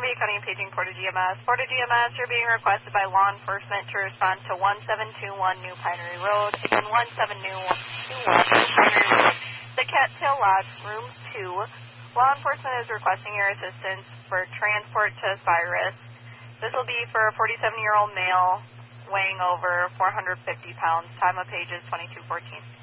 Columbia County paging Porta GMS. Porta GMS, you're being requested by law enforcement to respond to 1721 New Pinery Road and 1721 New Pinery Road, the Cattail Lodge, room 2. Law enforcement is requesting your assistance for transport to Cyrus. This will be for a 47-year-old male weighing over 450 pounds. Time of page is 22:14.